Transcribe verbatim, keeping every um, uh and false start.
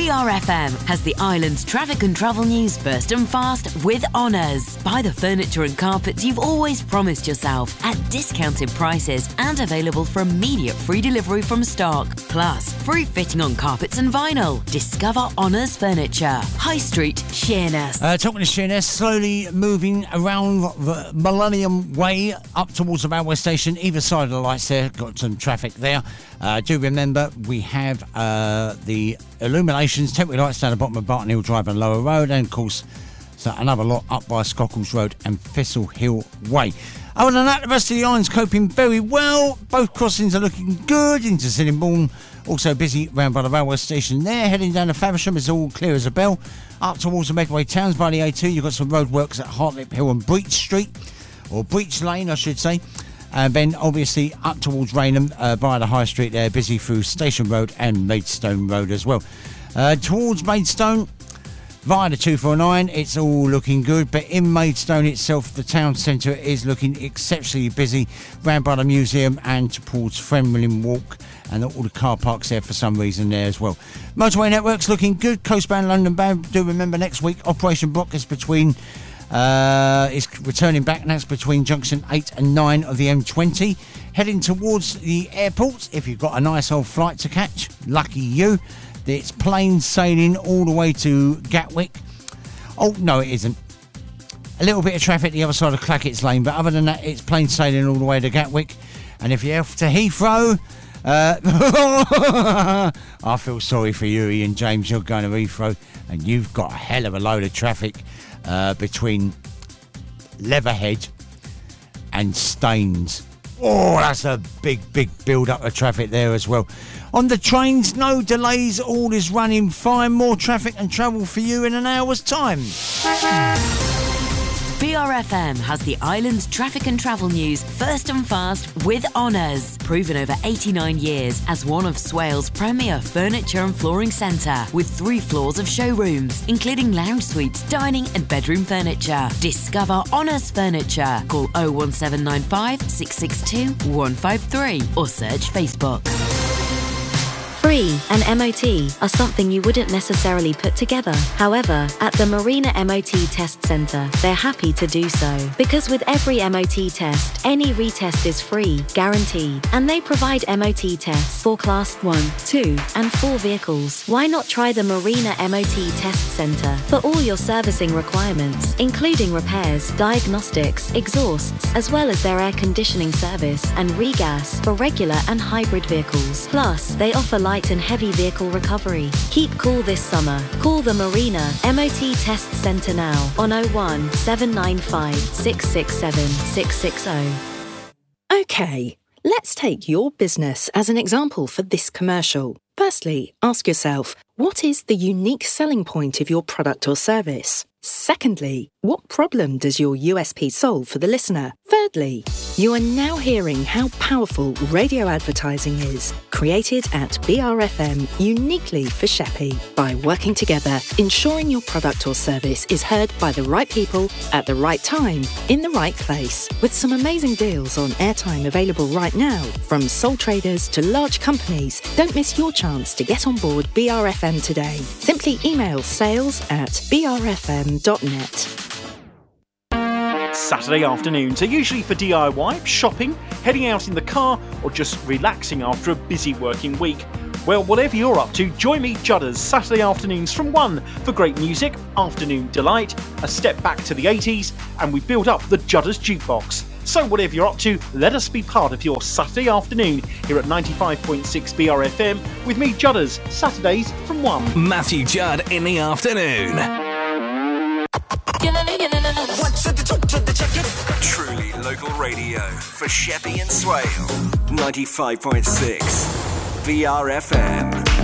B R F M has the island's traffic and travel news first and fast with Honours. Buy the furniture and carpets you've always promised yourself at discounted prices and available for immediate free delivery from stock. Plus, free fitting on carpets and vinyl. Discover Honours Furniture. High Street, Sheerness. Uh, talking to Sheerness, slowly moving around the Millennium Way up towards the railway station. Either side of the lights there, got some traffic there. Uh, do remember, we have uh, the illuminations, temporary lights down the bottom of Barton Hill Drive and Lower Road, and of course, so another lot up by Scockles Road and Thistle Hill Way. Other than that, the rest of the island's coping very well. Both crossings are looking good into Sittingbourne. Also busy round by the railway station there. Heading down to Faversham is all clear as a bell. Up towards the Medway Towns by the A two, you've got some roadworks at Hartlip Hill and Breach Street, or Breach Lane, I should say. And then, obviously, up towards Raynham uh, by the High Street there, busy through Station Road and Maidstone Road as well. Uh, towards Maidstone, via the two forty-nine, it's all looking good. But in Maidstone itself, the town centre is looking exceptionally busy, round by the museum and towards Fremlin Walk, and all the car parks there for some reason there as well. Motorway network's looking good. Coastbound London bound. Do remember next week, Operation Block is between... Uh, is returning back, and that's between junction eight and nine of the M twenty. Heading towards the airport, if you've got a nice old flight to catch, lucky you. It's plain sailing all the way to Gatwick. Oh, no, it isn't. A little bit of traffic the other side of Clackett's Lane, but other than that, it's plain sailing all the way to Gatwick. And if you're off to Heathrow, uh, I feel sorry for you, Ian James. You're going to Heathrow, and you've got a hell of a load of traffic Uh, between Leatherhead and Staines. Oh, that's a big, big build-up of traffic there as well. On the trains, no delays, all is running fine. More traffic and travel for you in an hour's time. B R F M has the island's traffic and travel news first and fast with Honours. Proven over eighty-nine years as one of Swale's premier furniture and flooring centre, with three floors of showrooms, including lounge suites, dining and bedroom furniture. Discover Honours Furniture. Call oh one seven nine five, six six two, one five three or search Facebook. Free and M O T are something you wouldn't necessarily put together. However, at the Marina M O T Test Centre, they're happy to do so. Because with every M O T test, any retest is free, guaranteed. And they provide M O T tests for Class one, two and four vehicles. Why not try the Marina M O T Test Centre for all your servicing requirements, including repairs, diagnostics, exhausts, as well as their air conditioning service and regas for regular and hybrid vehicles. Plus, they offer light and heavy vehicle recovery. Keep cool this summer. Call the Marina M O T Test Centre now on oh one, seven nine five, six six seven, six six oh. Okay, let's take your business as an example for this commercial. Firstly, ask yourself, what is the unique selling point of your product or service? Secondly, what problem does your U S P solve for the listener? Thirdly, you are now hearing how powerful radio advertising is, created at B R F M uniquely for Sheppey. By working together, ensuring your product or service is heard by the right people at the right time, in the right place. With some amazing deals on airtime available right now, from sole traders to large companies, don't miss your chance to get on board B R F M today. Simply email sales at b r f m dot net. Saturday afternoons are usually for D I Y, shopping, heading out in the car, or just relaxing after a busy working week. Well, whatever you're up to, join me Judders Saturday afternoons from one for great music, afternoon delight, a step back to the eighties, and we build up the Judders Jukebox. So whatever you're up to, let us be part of your Saturday afternoon here at ninety-five point six B R F M with me Judders, Saturdays from one. Matthew Judd in the afternoon. Truly local radio for Sheppey and Swale. ninety-five point six B R F M.